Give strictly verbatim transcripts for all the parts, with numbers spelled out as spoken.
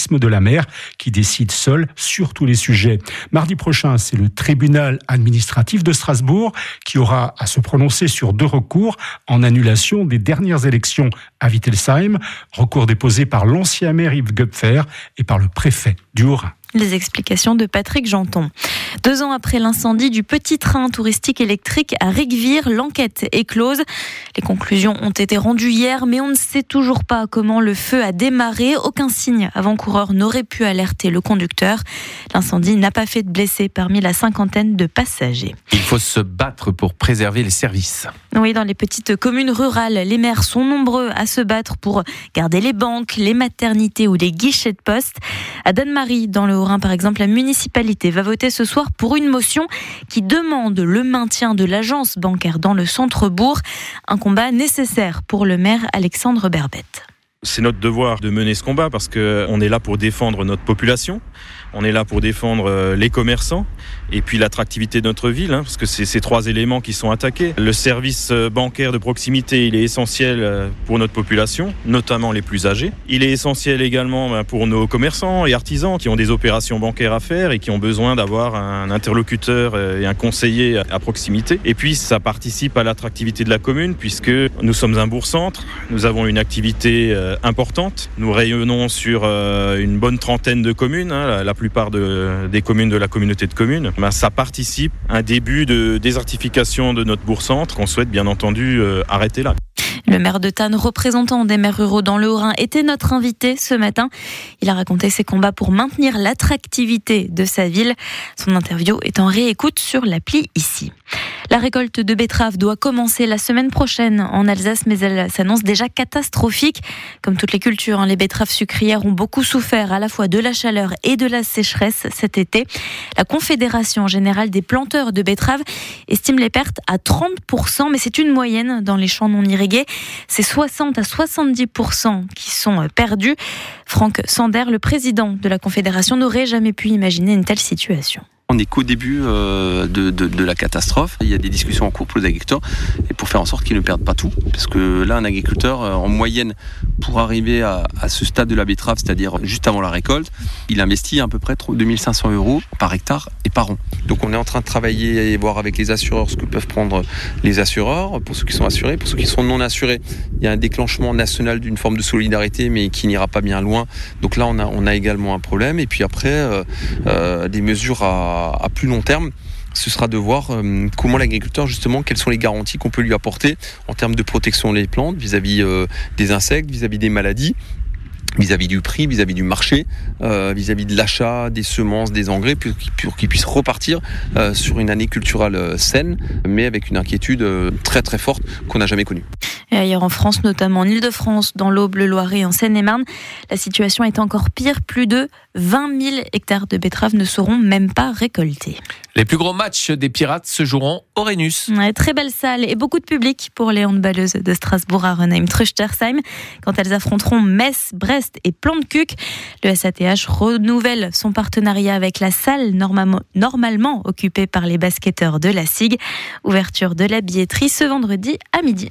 l'organisme de la mer qui décide seul sur tous les sujets. Mardi prochain, c'est le tribunal administratif de Strasbourg qui aura à se prononcer sur deux recours en annulation des dernières élections à Wittelsheim, recours déposé par l'ancien maire Yves Gupfer et par le préfet du Haut-Rhin. Les explications de Patrick Janton. Deux ans après l'incendie du petit train touristique électrique à Rigvire, l'enquête est close. Les conclusions ont été rendues hier, mais on ne sait toujours pas comment le feu a démarré. Aucun signe avant-coureur n'aurait pu alerter le conducteur. L'incendie n'a pas fait de blessés parmi la cinquantaine de passagers. Il faut se battre pour préserver les services. Oui, dans les petites communes rurales, les maires sont nombreux à se battre pour garder les banques, les maternités ou les guichets de poste. À Danemarie, dans le Haut-Rhin, par exemple, la municipalité va voter ce soir pour une motion qui demande le maintien de l'agence bancaire dans le centre-bourg. Un combat nécessaire pour le maire Alexandre Berbette. C'est notre devoir de mener ce combat parce qu'on est là pour défendre notre population, on est là pour défendre les commerçants et puis l'attractivité de notre ville, hein, parce que c'est ces trois éléments qui sont attaqués. Le service bancaire de proximité, il est essentiel pour notre population, notamment les plus âgés. Il est essentiel également pour nos commerçants et artisans qui ont des opérations bancaires à faire et qui ont besoin d'avoir un interlocuteur et un conseiller à proximité. Et puis ça participe à l'attractivité de la commune puisque nous sommes un bourg-centre, nous avons une activité importante. Nous rayonnons sur une bonne trentaine de communes, hein, la plupart de, des communes de la communauté de communes. Ben, ça participe à un début de désertification de notre bourg-centre qu'on souhaite bien entendu euh, arrêter là. Le maire de Thann, représentant des maires ruraux dans le Haut-Rhin, était notre invité ce matin. Il a raconté ses combats pour maintenir l'attractivité de sa ville. Son interview est en réécoute sur l'appli ici. La récolte de betteraves doit commencer la semaine prochaine en Alsace, mais elle s'annonce déjà catastrophique. Comme toutes les cultures, les betteraves sucrières ont beaucoup souffert à la fois de la chaleur et de la sécheresse cet été. La Confédération générale des planteurs de betteraves estime les pertes à trente pour cent, mais c'est une moyenne dans les champs non irrigués. C'est soixante à soixante-dix pour cent qui sont perdus. Franck Sander, le président de la Confédération, n'aurait jamais pu imaginer une telle situation. On n'est qu'au début euh, de, de, de la catastrophe. Il y a des discussions en cours pour les agriculteurs et pour faire en sorte qu'ils ne perdent pas tout. Parce que là, un agriculteur, euh, en moyenne, pour arriver à, à ce stade de la betterave, c'est-à-dire juste avant la récolte, il investit à peu près deux mille cinq cents euros par hectare et par an. Donc on est en train de travailler et voir avec les assureurs ce que peuvent prendre les assureurs, pour ceux qui sont assurés, pour ceux qui sont non assurés. Il y a un déclenchement national d'une forme de solidarité, mais qui n'ira pas bien loin. Donc là, on a, on a également un problème. Et puis après, euh, euh, des mesures à à plus long terme, ce sera de voir euh, comment l'agriculteur, justement, quelles sont les garanties qu'on peut lui apporter en termes de protection des plantes vis-à-vis euh, des insectes, vis-à-vis des maladies, vis-à-vis du prix, vis-à-vis du marché, euh, vis-à-vis de l'achat des semences, des engrais, pour, pour qu'ils puissent repartir euh, sur une année culturelle saine, mais avec une inquiétude euh, très très forte qu'on n'a jamais connue. Et ailleurs en France, notamment en Ile-de-France, dans l'Aube, le Loiret et en Seine-et-Marne, la situation est encore pire. Plus de vingt mille hectares de betteraves ne seront même pas récoltés. Les plus gros matchs des Pirates se joueront au Rhenus. Ouais, très belle salle et beaucoup de public pour les handballeuses de Strasbourg à Renheim-Truchtersheim. Quand elles affronteront Metz, Brest et Plantecuq, le S A T H renouvelle son partenariat avec la salle normalement, normalement occupée par les basketteurs de la SIG. Ouverture de la billetterie ce vendredi à midi.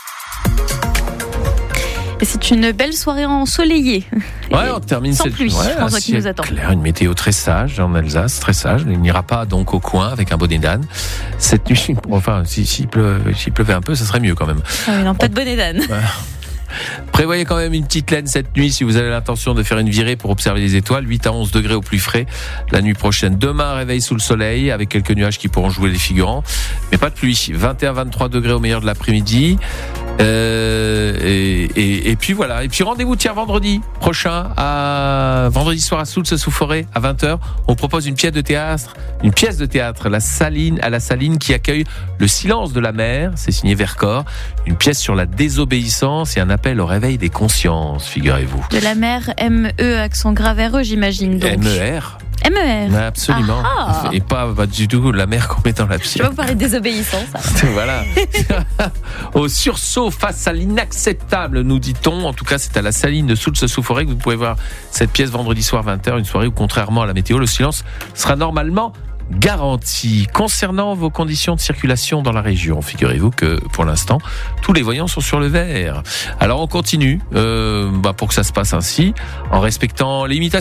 Et c'est une belle soirée ensoleillée. Ouais, on termine sans cette pluie, ouais, François, qui nous attend. Clair, une météo très sage en Alsace, très sage. Il n'ira pas donc au coin avec un bonnet d'âne. Cette nuit, enfin, s'il si, si pleu, si pleuvait un peu, ça serait mieux quand même. Ah oui, non, pas de bonnet d'âne. Ouais. Prévoyez quand même une petite laine cette nuit si vous avez l'intention de faire une virée pour observer les étoiles. huit à onze degrés au plus frais la nuit prochaine. Demain, réveil sous le soleil avec quelques nuages qui pourront jouer les figurants, mais pas de pluie. vingt et un à vingt-trois degrés au meilleur de l'après-midi. Euh, et, et, et puis voilà. Et puis rendez-vous tiens vendredi prochain, à vendredi soir à Soultz-sous-Forêt à vingt heures. On propose une pièce de théâtre, une pièce de théâtre, la Saline à la Saline, qui accueille Le silence de la mer. C'est signé Vercors. Une pièce sur la désobéissance et un appel au réveil des consciences, figurez-vous. De la mer, M E accent grave R E, j'imagine. Donc. M E R. M E R. Absolument. Ah ah. Et pas, pas du tout la mer qu'on met dans la piscine. Je vais vous parler de désobéissance. Voilà. Au sursaut face à l'inacceptable, nous dit-on. En tout cas, c'est à la Saline de Soultz-sous-Forêt que vous pouvez voir cette pièce vendredi soir vingt heures. Une soirée où, contrairement à la météo, le silence sera normalement garantie. Concernant vos conditions de circulation dans la région, figurez-vous que pour l'instant, tous les voyants sont sur le vert. Alors on continue euh, bah pour que ça se passe ainsi, en respectant les limitations.